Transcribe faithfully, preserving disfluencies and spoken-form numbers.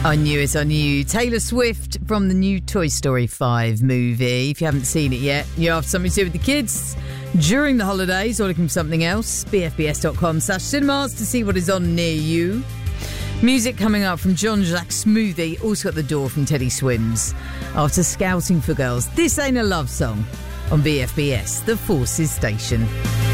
I knew it, I knew. Taylor Swift from the new Toy Story five movie. If you haven't seen it yet, you have something to do with the kids during the holidays or looking for something else. b f b s dot com slash cinemas to see what is on near you. Music coming up from John Jacques Smoothie. Also got The Door from Teddy Swims. After Scouting for Girls, This Ain't a Love Song on B F B S, the Forces Station.